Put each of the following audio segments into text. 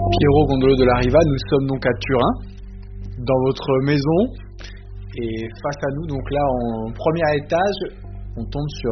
Piero Gondolo de la Riva, nous sommes donc à Turin, dans votre maison, et face à nous, donc là en premier étage, on tombe sur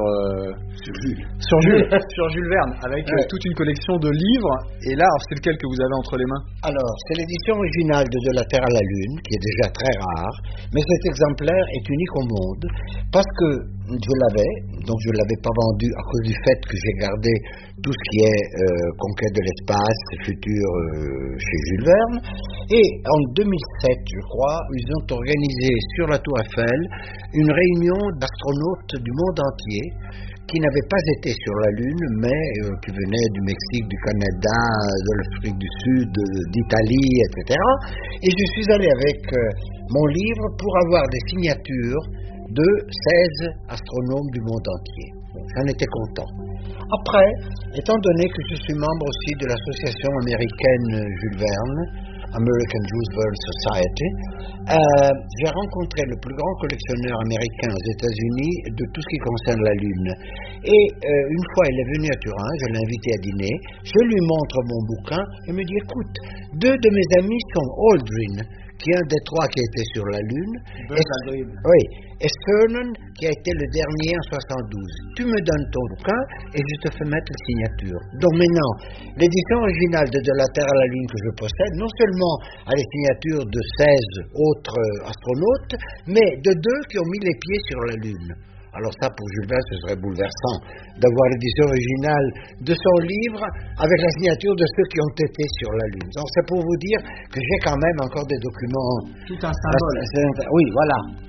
Jules Verne, avec toute une collection de livres. Et là, alors, c'est lequel que vous avez entre les mains? Alors, c'est l'édition originale de la Terre à la Lune, qui est déjà très rare, mais cet exemplaire est unique au monde, parce que je l'avais pas vendu à cause du fait que j'ai gardé tout ce qui est conquête de l'espace futur chez Jules Verne. Et en 2007, je crois, ils ont organisé sur la Tour Eiffel une réunion d'astronautes du monde entier qui n'avaient pas été sur la Lune, mais qui venaient du Mexique, du Canada, de l'Afrique du Sud, d'Italie, etc. Et je suis allé avec mon livre pour avoir des signatures de 16 astronomes du monde entier. J'en étais content. Après, étant donné que je suis membre aussi de l'association américaine Jules Verne, American Jules Verne Society, j'ai rencontré le plus grand collectionneur américain aux États-Unis de tout ce qui concerne la Lune. Et une fois, il est venu à Turin, je l'ai invité à dîner, je lui montre mon bouquin, et me dit, écoute, 2 de mes amis sont Aldrin, qui est un des 3 qui a été sur la Lune, et Cernan, qui a été le dernier en 72. Tu me donnes ton bouquin et je te fais mettre la signature. Donc maintenant, l'édition originale de la Terre à la Lune que je possède, non seulement a les signatures de 16 autres astronautes, mais de 2 qui ont mis les pieds sur la Lune. Alors ça, pour Jules Verne, ce serait bouleversant d'avoir l'édition originale de son livre avec la signature de ceux qui ont été sur la Lune. Donc c'est pour vous dire que j'ai quand même encore des documents. Tout un symbole. Oui, voilà.